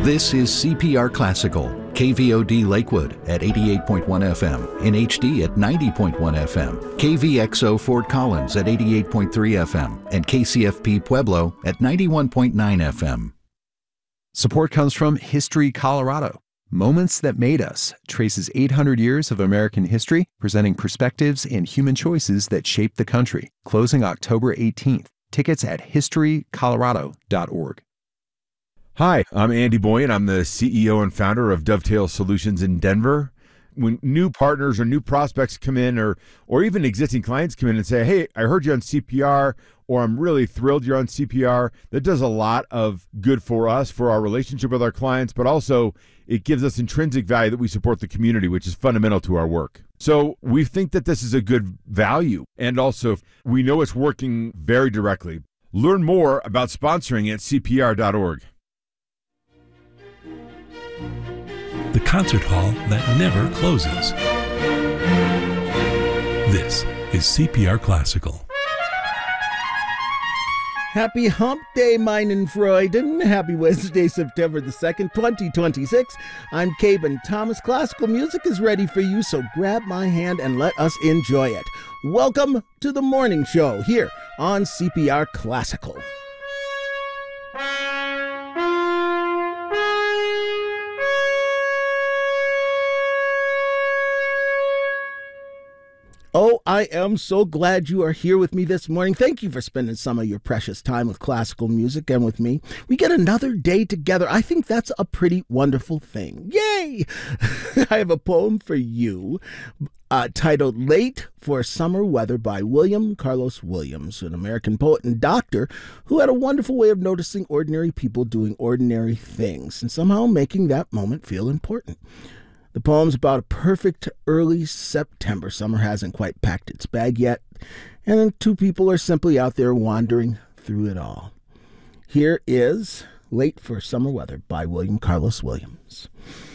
This is CPR Classical, KVOD Lakewood at 88.1 FM, in HD at 90.1 FM, KVXO Fort Collins at 88.3 FM, and KCFP Pueblo at 91.9 FM. Support comes from History Colorado. Moments That Made Us traces 800 years of American history, presenting perspectives and human choices that shaped the country. Closing October 18th. Tickets at historycolorado.org. Hi, I'm Andy Boyan. I'm the CEO and founder of Dovetail Solutions in Denver. When new partners or new prospects come in, or even existing clients come in and say, hey, I heard you on CPR, or I'm really thrilled you're on CPR, that does a lot of good for us, for our relationship with our clients, but also it gives us intrinsic value that we support the community, which is fundamental to our work. So we think that this is a good value, and also we know it's working very directly. Learn more about sponsoring at CPR.org. The concert hall that never closes. This is CPR Classical. Happy Hump Day, meinen Freuden. Happy Wednesday, September the 2nd, 2026. I'm Caben Thomas. Classical music is ready for you, so grab my hand and let us enjoy it. Welcome to the morning show here on CPR Classical. Oh, I am so glad you are here with me this morning. Thank you for spending some of your precious time with classical music and with me. We get another day together. I think that's a pretty wonderful thing. Yay! I have a poem for you titled Late for Summer Weather by William Carlos Williams, an American poet and doctor who had a wonderful way of noticing ordinary people doing ordinary things and somehow making that moment feel important. The poem's about a perfect early September. Summer hasn't quite packed its bag yet, and then two people are simply out there wandering through it all. Here is Late for Summer Weather by William Carlos Williams.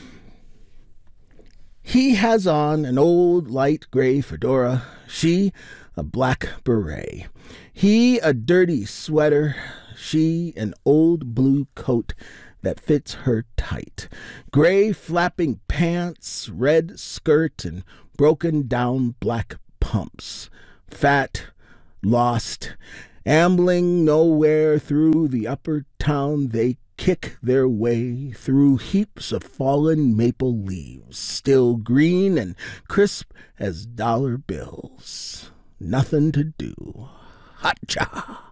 He has on an old light gray fedora, she a black beret. He a dirty sweater, she an old blue coat that fits her tight. Gray flapping pants, red skirt, and broken down black pumps. Fat, lost, ambling nowhere through the upper town, they kick their way through heaps of fallen maple leaves, still green and crisp as dollar bills. Nothing to do. Hotcha!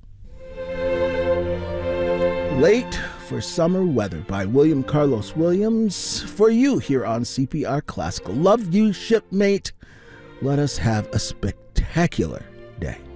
Late for Summer Weather by William Carlos Williams for you here on CPR Classical. Love you, shipmate. Let us have a spectacular day.